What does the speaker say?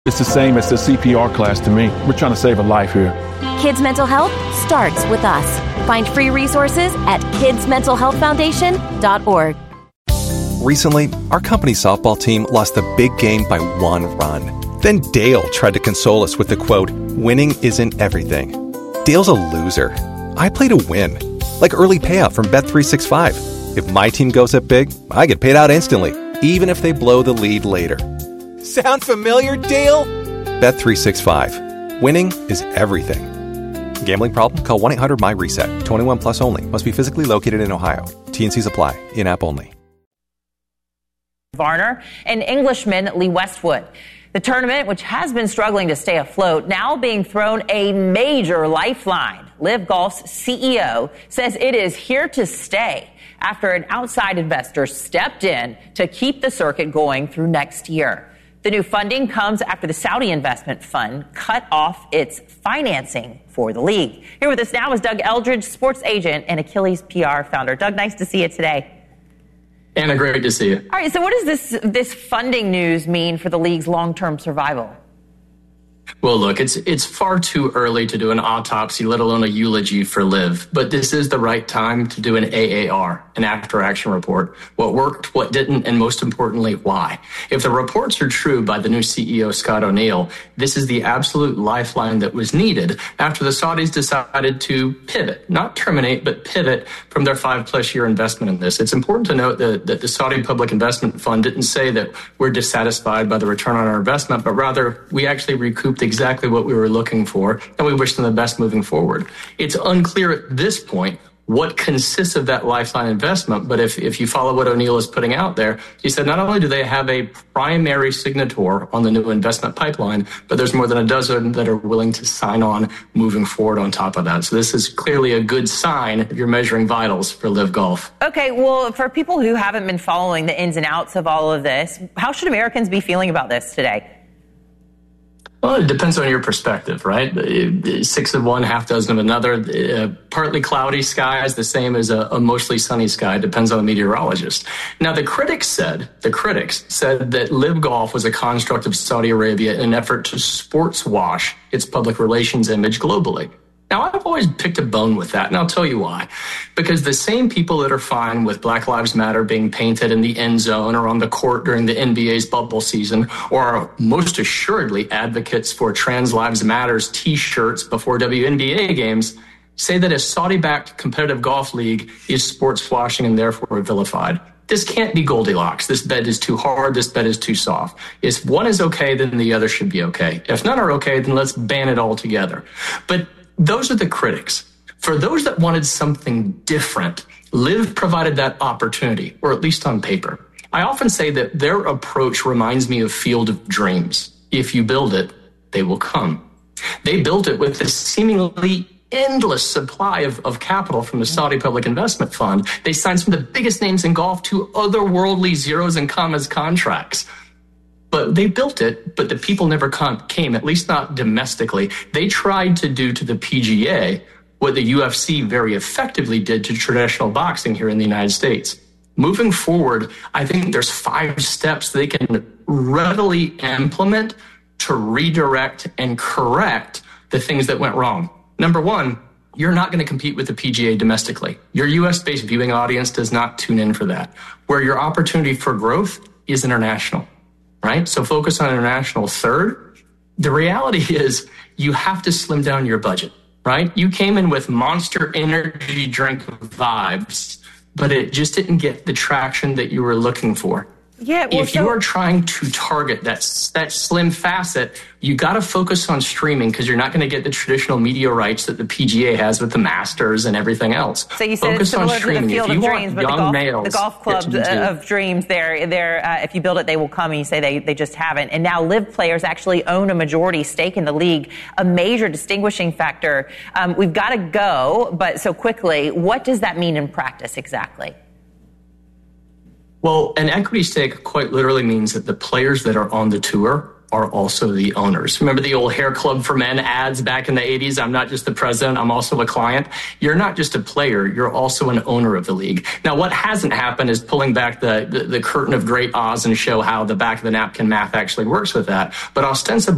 It's the same as the CPR class to me. We're trying to save a life here. Kids' mental health starts with us. Find free resources at kidsmentalhealthfoundation.org. Recently, our company softball team lost a big game by 1 run. Then Dale tried to console us with the quote, "Winning isn't everything." Dale's a loser. I play to win. Like early payout from Bet365. If my team goes up big, I get paid out instantly, even if they blow the lead later. Sound familiar, Dale? Bet365. Winning is everything. Gambling problem? Call 1-800-MY-RESET. 21 plus only. Must be physically located in Ohio. T&Cs apply. In-app only. Varner and Englishman Lee Westwood. The tournament, which has been struggling to stay afloat, now being thrown a major lifeline. Live Golf's CEO says it is here to stay after an outside investor stepped in to keep the circuit going through next year. The new funding comes after the Saudi investment fund cut off its financing for the league. Here with us now is Doug Eldridge, sports agent and Achilles PR founder. Doug, nice to see you today. Anna, great to see you. All right, so what does this funding news mean for the league's long-term survival? Well, look, it's far too early to do an autopsy, let alone a eulogy for Liv. But this is the right time to do an AAR, an after-action report. What worked, what didn't, and most importantly, why. If the reports are true by the new CEO, Scott O'Neill, this is the absolute lifeline that was needed after the Saudis decided to pivot, not terminate, but pivot from their 5+ year investment in this. It's important to note that the Saudi Public Investment Fund didn't say that we're dissatisfied by the return on our investment, but rather we actually recouped exactly what we were looking for, and we wish them the best moving forward. It's unclear at this point what consists of that lifeline investment, but if you follow what O'Neill is putting out there, he said not only do they have a primary signator on the new investment pipeline, but there's more than a dozen that are willing to sign on moving forward on top of that. So this is clearly a good sign if you're measuring vitals for Live Golf. Okay, well, for people who haven't been following the ins and outs of all of this, how should Americans be feeling about this today? Well, it depends on your perspective, right? 6 of one, half dozen of another. Partly cloudy skies, the same as a mostly sunny sky. Depends on the meteorologist. Now, the critics said that Live Golf was a construct of Saudi Arabia in an effort to sports wash its public relations image globally. Now, I've always picked a bone with that, and I'll tell you why. Because the same people that are fine with Black Lives Matter being painted in the end zone or on the court during the NBA's bubble season, or are most assuredly advocates for Trans Lives Matters T-shirts before WNBA games, say that a Saudi-backed competitive golf league is sports washing and therefore vilified. This can't be Goldilocks. This bed is too hard. This bed is too soft. If one is okay, then the other should be okay. If none are okay, then let's ban it all together. But those are the critics. For those that wanted something different, Live provided that opportunity, or at least on paper. I often say that their approach reminds me of Field of Dreams. If you build it, they will come. They built it with a seemingly endless supply of capital from the Saudi Public Investment Fund. They signed some of the biggest names in golf to otherworldly zeros and commas contracts. But they built it, but the people never came, at least not domestically. They tried to do to the PGA what the UFC very effectively did to traditional boxing here in the United States. Moving forward, I think there's 5 steps they can readily implement to redirect and correct the things that went wrong. Number 1, you're not going to compete with the PGA domestically. Your US-based viewing audience does not tune in for that. Where your opportunity for growth is international. Right? So focus on international. Third, the reality is you have to slim down your budget, right? You came in with Monster energy drink vibes, but it just didn't get the traction that you were looking for. Yeah, well, if you are trying to target that slim facet, you got to focus on streaming because you're not going to get the traditional media rights that the PGA has with the Masters and everything else. So you said it's similar to the Field of Dreams, but the golf club of dreams, if you build it, they will come, and you say they just haven't. And now Live players actually own a majority stake in the league, a major distinguishing factor. We've got to go, but so quickly, what does that mean in practice exactly? Well, an equity stake quite literally means that the players that are on the tour are also the owners. Remember the old Hair Club for Men ads back in the 80s? I'm not just the president, I'm also a client. You're not just a player, you're also an owner of the league. Now, what hasn't happened is pulling back the curtain of Great Oz and show how the back of the napkin math actually works with that. But ostensibly,